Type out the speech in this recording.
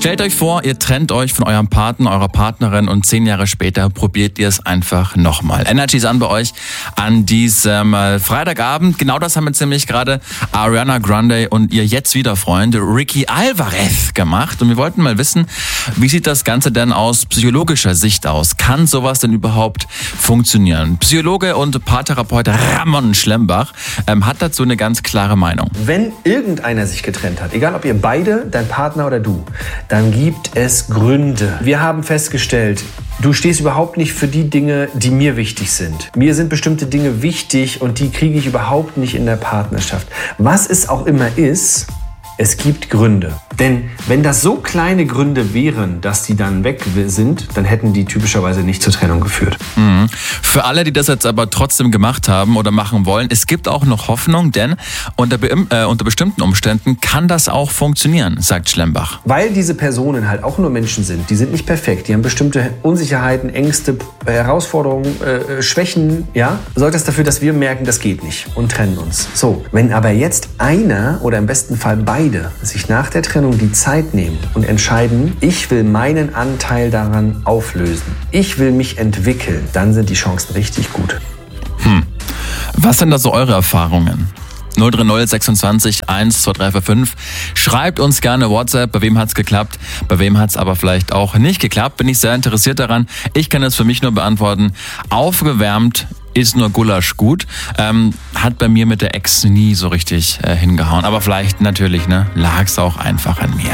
Stellt euch vor, ihr trennt euch von eurem Partner, eurer Partnerin und 10 Jahre später probiert ihr es einfach nochmal. Energy ist an bei euch an diesem Freitagabend. Genau das haben jetzt nämlich gerade Ariana Grande und ihr jetzt wieder Freund Ricky Alvarez gemacht. Und wir wollten mal wissen, wie sieht das Ganze denn aus psychologischer Sicht aus? Kann sowas denn überhaupt funktionieren? Psychologe und Paartherapeut Ramon Schlembach hat dazu eine ganz klare Meinung. Wenn irgendeiner sich getrennt hat, egal ob ihr beide, dein Partner oder du, dann gibt es Gründe. Wir haben festgestellt, du stehst überhaupt nicht für die Dinge, die mir wichtig sind. Mir sind bestimmte Dinge wichtig und die kriege ich überhaupt nicht in der Partnerschaft. Was es auch immer ist, es gibt Gründe. Denn wenn das so kleine Gründe wären, dass die dann weg sind, dann hätten die typischerweise nicht zur Trennung geführt. Mhm. Für alle, die das jetzt aber trotzdem gemacht haben oder machen wollen, es gibt auch noch Hoffnung, denn unter bestimmten Umständen kann das auch funktionieren, sagt Schlembach. Weil diese Personen halt auch nur Menschen sind, die sind nicht perfekt, die haben bestimmte Unsicherheiten, Ängste, Herausforderungen, Schwächen, ja, sorgt das dafür, dass wir merken, das geht nicht und trennen uns. So, wenn aber jetzt einer oder im besten Fall beide sich nach der Trennung die Zeit nehmen und entscheiden, ich will meinen Anteil daran auflösen, ich will mich entwickeln, dann sind die Chancen richtig gut. Was sind da so eure Erfahrungen? 030 26 1 2 3 4 5. Schreibt uns gerne WhatsApp, bei wem hat's geklappt, bei wem hat's aber vielleicht auch nicht geklappt. Bin ich sehr interessiert daran. Ich kann es für mich nur beantworten. Aufgewärmt ist nur Gulasch gut. Hat bei mir mit der Ex nie so richtig hingehauen. Aber vielleicht natürlich, lag's auch einfach an mir.